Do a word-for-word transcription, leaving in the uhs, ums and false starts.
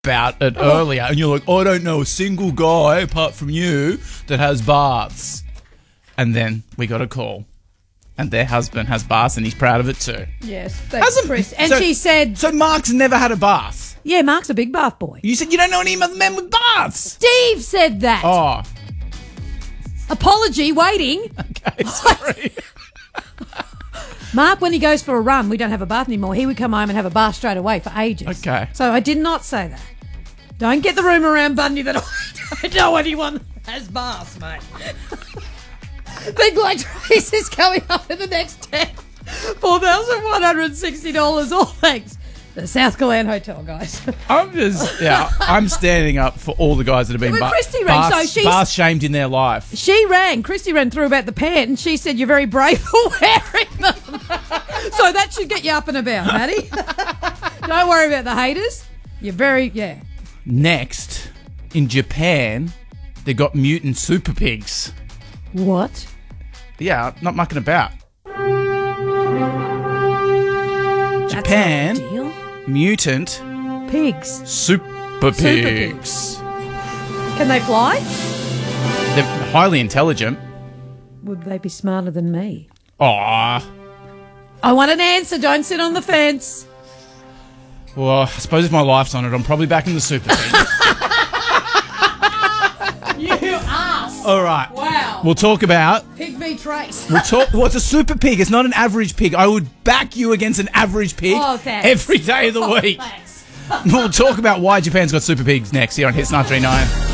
about it oh. earlier, and you're like, I don't know a single guy apart from you that has baths. And then we got a call, and their husband has baths, and he's proud of it too. Yes, thanks, Chris. And so, she said... So Mark's never had a bath? Yeah, Mark's a big bath boy. You said you don't know any other men with baths? Steve said that. Oh. Apology, waiting. Okay, sorry. Mark, when he goes for a run, we don't have a bath anymore. He would come home and have a bath straight away for ages. Okay. So I did not say that. Don't get the rumour around Bundy that I don't know anyone that has baths, mate. Big Black Trace is coming up in the next ten. four thousand one hundred sixty dollars. All thanks. The South Glen Hotel, guys. I'm just, yeah, I'm standing up for all the guys that have been When ba- Christy rang, bath, so she's- bath shamed in their life. She rang. Christy ran through about the pant, and she said, you're very brave for wearing them. So that should get you up and about, Maddie. Don't worry about the haters. You're very, yeah. Next, in Japan, they got mutant super pigs. What? Yeah, not mucking about. That's Japan, not a deal. mutant Pigs. super pigs. Super Can they fly? They're highly intelligent. Would they be smarter than me? Aww. I want an answer. Don't sit on the fence. Well, I suppose if my life's on it, I'm probably back in the super pig. You ass. All right. Wow. We'll talk about... Pig v Trace. We'll talk... What's a super pig? It's not an average pig. I would back you against an average pig Oh, thanks. every day of the Oh, week. thanks. We'll talk about why Japan's got super pigs next here on Hits nine three nine.